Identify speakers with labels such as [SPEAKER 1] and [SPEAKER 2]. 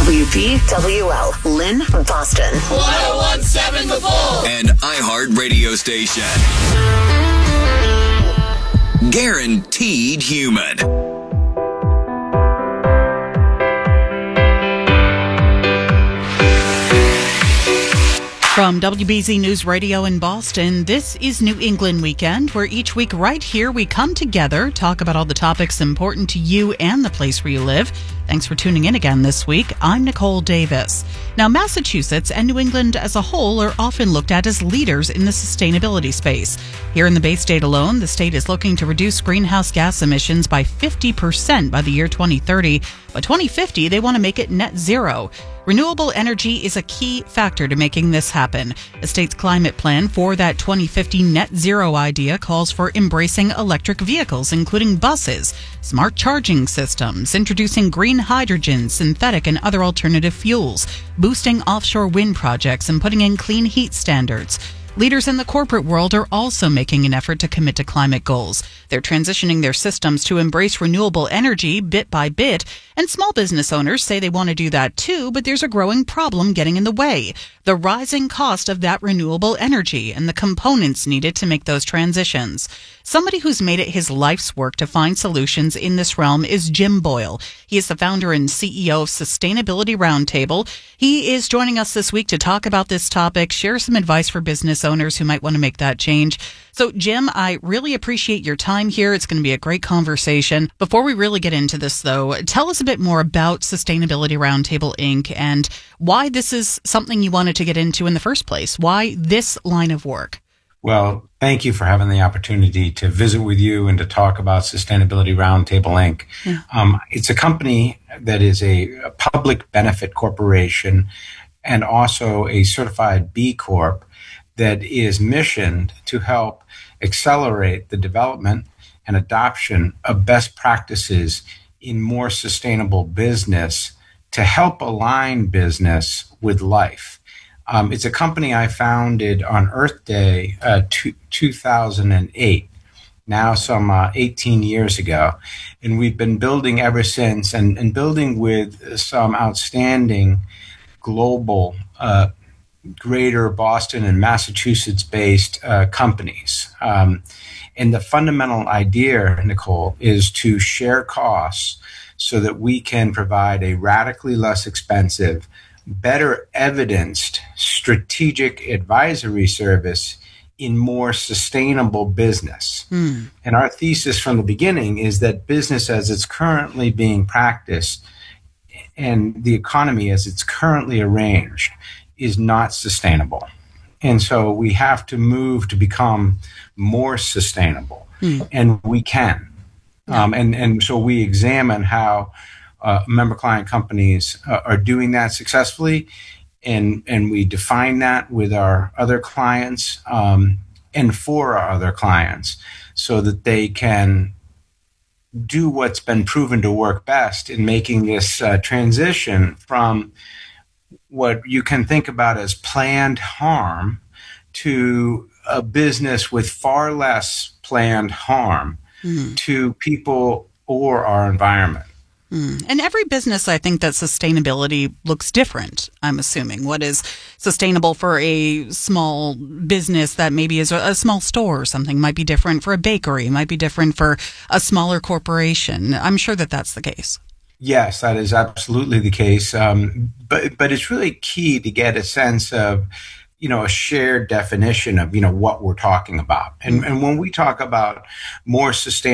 [SPEAKER 1] WPWL, Lynn, Boston.
[SPEAKER 2] 1017 The Bull.
[SPEAKER 3] An iHeart radio station. Guaranteed human.
[SPEAKER 4] From WBZ News Radio in Boston, this is New England Weekend, where each week right here we come together, talk about all the topics important to you and the place where you live. Thanks for tuning in again this week. I'm Nicole Davis. Now, Massachusetts and New England as a whole are often looked at as leaders in the sustainability space. Here in the Bay State alone, the state is looking to reduce greenhouse gas emissions by 50% by the year 2030. By 2050, they want to make it net zero. Renewable energy is a key factor to making this happen. The state's climate plan for that 2050 net zero idea calls for embracing electric vehicles, including buses, smart charging systems, introducing green hydrogen, synthetic and other alternative fuels, boosting offshore wind projects, and putting in clean heat standards. Leaders in the corporate world are also making an effort to commit to climate goals. They're transitioning their systems to embrace renewable energy bit by bit, and small business owners say they want to do that too, but there's a growing problem getting in the way: the rising cost of that renewable energy and the components needed to make those transitions. Somebody who's made it his life's work to find solutions in this realm is Jim Boyle. He is the founder and CEO of Sustainability Roundtable. He is joining us this week to talk about this topic, share some advice for business owners who might want to make that change. So, Jim, I really appreciate your time here. It's going to be a great conversation. Before we really get into this, though, tell us a bit more about Sustainability Roundtable, Inc. and why this is something you wanted to get into in the first place. Why this line of work?
[SPEAKER 5] Well, thank you for having the opportunity to visit with you and to talk about Sustainability Roundtable, Inc. Yeah. It's a company that is a public benefit corporation and also a certified B Corp that is missioned to help accelerate the development and adoption of best practices in more sustainable business to help align business with life. It's a company I founded on Earth Day 2008, now some 18 years ago, and we've been building ever since, and building with some outstanding global greater Boston and Massachusetts-based companies. And the fundamental idea, Nicole, is to share costs so that we can provide a radically less expensive, better evidenced strategic advisory service in more sustainable business. And our thesis from the beginning is that business as it's currently being practiced and the economy as it's currently arranged is not sustainable. And so we have to move to become more sustainable, and we can. And so we examine how member client companies are doing that successfully, and we define that with our other clients and for our other clients so that they can do what's been proven to work best in making this transition from what you can think about as planned harm to a business with far less planned harm to people or our environment.
[SPEAKER 4] And every business, I think that sustainability looks different, I'm assuming. What is sustainable for a small business that maybe is a small store or something might be different for a bakery, might be different for a smaller corporation. I'm sure that that's the case.
[SPEAKER 5] Yes, that is absolutely the case. But it's really key to get a sense of, a shared definition of, what we're talking about. And when we talk about more sustainable